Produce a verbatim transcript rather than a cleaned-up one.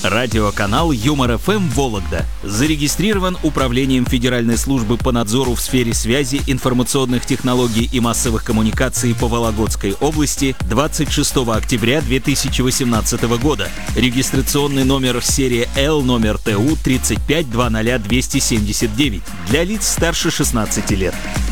Радиоканал Юмор-эф эм Вологда зарегистрирован Управлением Федеральной службы по надзору в сфере связи, информационных технологий и массовых коммуникаций по Вологодской области двадцать шестого октября две тысячи восемнадцатого года. Регистрационный номер серия Л, номер ТУ тридцать пять двадцать двести семьдесят девять для лиц старше шестнадцати лет.